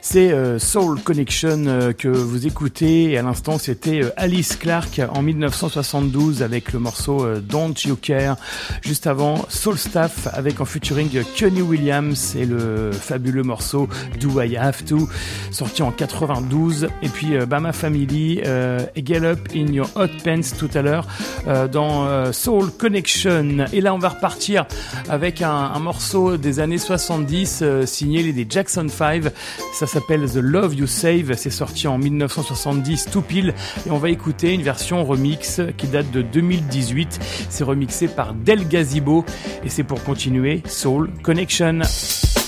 C'est Soul Connection que vous écoutez, et à l'instant c'était Alice Clark en 1972 avec le morceau Don't You Care. Juste avant, Soulstaff avec en featuring Kenny Williams et le fabuleux morceau Do I Have To, sorti en 92. Et puis Bama Family et Get Up in Your Hot Pants tout à l'heure dans Soul Connection. Et là on va repartir avec un morceau des années 70 signé des Jackson 5. Ça s'appelle The Love You Save, c'est sorti en 1970 tout pile, et on va écouter une version remix qui date de 2018. C'est remixé par Del Gazebo et c'est pour continuer Soul Connection.